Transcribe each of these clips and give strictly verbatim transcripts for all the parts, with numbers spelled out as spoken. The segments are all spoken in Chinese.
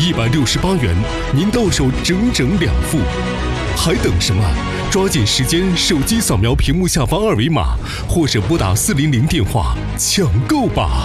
一百六十八元，您到手整整两副，还等什么？抓紧时间，手机扫描屏幕下方二维码，或者拨打四零零电话抢购吧。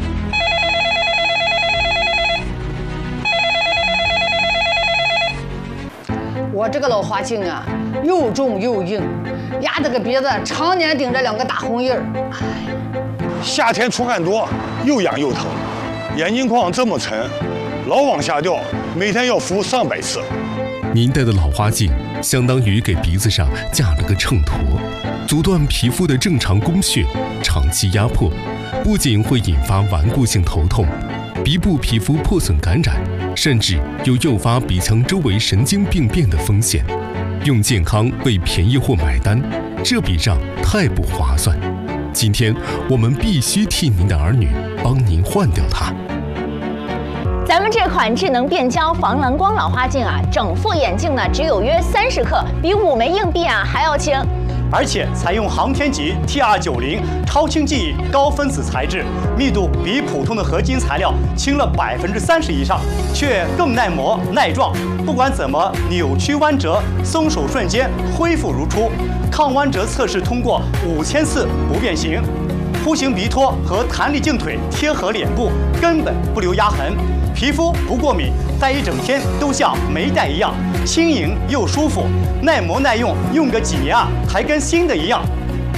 我这个老花镜啊，又重又硬，压着个鼻子，常年顶着两个大红印儿。 夏天出汗多，又痒又疼，眼镜框这么沉，老往下掉，每天要敷上百次。 您戴的老花镜相当于给鼻子上架了个秤砣，阻断皮肤的正常供血，长期压迫，不仅会引发顽固性头痛、鼻部皮肤破损感染，甚至有诱发鼻腔周围神经病变的风险。用健康为便宜货买单，这笔账太不划算。今天我们必须替您的儿女帮您换掉它。 咱们这款智能变焦防蓝光老花镜啊，整副眼镜呢只有约三十克，比五枚硬币啊还要轻。 而且采用航天级 T 二九零 超轻记忆高分子材质，密度比普通的合金材料轻了百分之三十以上，却更耐磨耐撞。不管怎么扭曲弯折，松手瞬间恢复如初。抗弯折测试通过五千次不变形。弧形鼻托和弹力镜腿贴合脸部，根本不留压痕，皮肤不过敏，戴一整天都像没戴一样，轻盈又舒服，耐磨耐用，用个几年啊，还跟新的一样。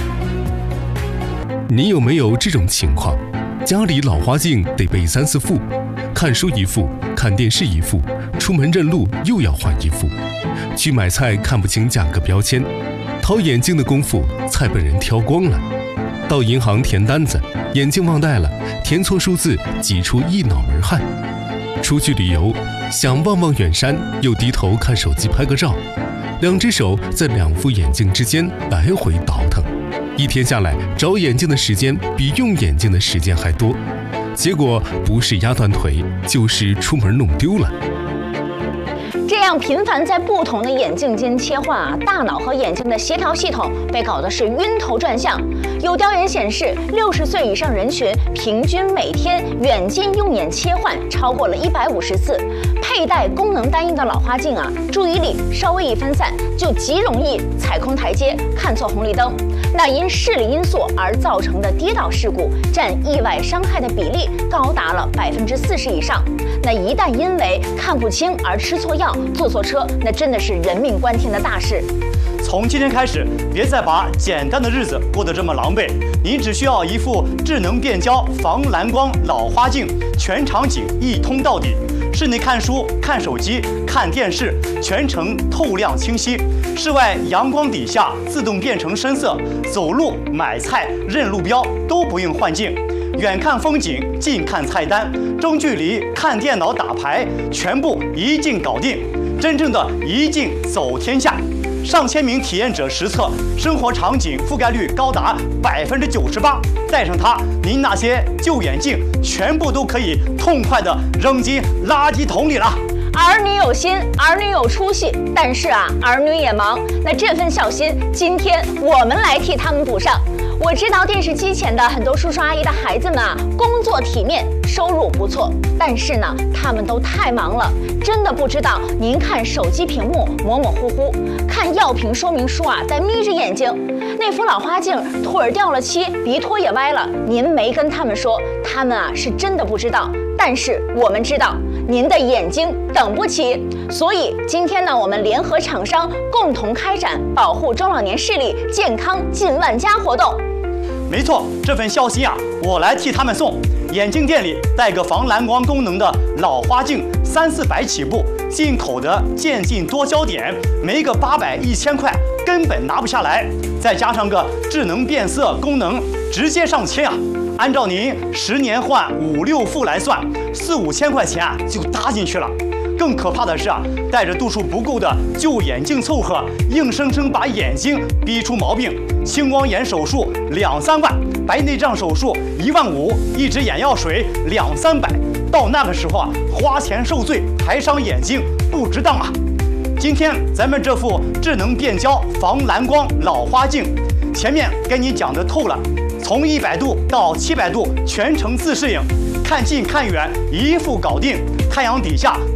你有没有这种情况？家里老花镜得备三四副，看书一副，看电视一副，出门认路又要换一副，去买菜看不清价格标签，掏眼镜的功夫菜被人挑光了。到银行填单子，眼镜忘带了，填错数字，挤出一脑门汗。出去旅游，想望望远山，又低头看手机拍个照，两只手在两副眼镜之间来回倒腾，一天下来，找眼镜的时间比用眼镜的时间还多。结果不是压断腿，就是出门弄丢了。 这样频繁在不同的眼镜间切换啊，大脑和眼睛的协调系统被搞得是晕头转向。有调研显示，六十岁以上人群平均每天远近用眼切换超过了一百五十次。佩戴功能单一的老花镜啊，注意力稍微一分散，就极容易踩空台阶、看错红绿灯。那因视力因素而造成的跌倒事故，占意外伤害的比例高达了百分之四十以上。那一旦因为看不清而吃错药、坐错车，那真的是人命关天的大事。 从今天开始，别再把简单的日子过得这么狼狈。你只需要一副智能变焦防蓝光老花镜，全场景一通到底。室内看书、看手机、看电视，全程透亮清晰；室外阳光底下自动变成深色。走路、买菜、认路标都不用换镜。远看风景，近看菜单，中距离看电脑打牌，全部一镜搞定。真正的一镜走天下。上千名体验者实测，生活场景覆盖率高达百分之九十八。戴上它，您那些旧眼镜全部都可以痛快地扔进垃圾桶里了。 儿女有心，儿女有出息，但是啊，儿女也忙。那这份孝心，今天我们来替他们补上。我知道电视机前的很多叔叔阿姨的孩子们啊，工作体面，收入不错，但是呢，他们都太忙了，真的不知道您看手机屏幕模模糊糊，看药品说明书啊在眯着眼睛，那副老花镜腿儿掉了漆，鼻托也歪了，您没跟他们说，他们啊是真的不知道。但是我们知道，您的眼睛等不起，所以今天呢，我们联合厂商共同开展保护中老年视力健康进万家活动。 没错，这份孝心啊，我来替他们送。眼镜店里带个防蓝光功能的老花镜，三四百起步，进口的渐进多焦点，没个八百一千块根本拿不下来，再加上个智能变色功能，直接上千啊！按照您十年换五六副来算，四五千块钱啊就搭进去了。更可怕的是啊，带着度数不够的旧眼镜凑合，硬生生把眼睛逼出毛病。青光眼手术两三万，白内障手术一万五，一支眼药水两三百。到那个时候啊，花钱受罪还伤眼睛，不值当啊！今天咱们这副智能变焦防蓝光老花镜，前面跟你讲的透了，从一百度到七百度全程自适应，看近看远一副搞定。太阳底下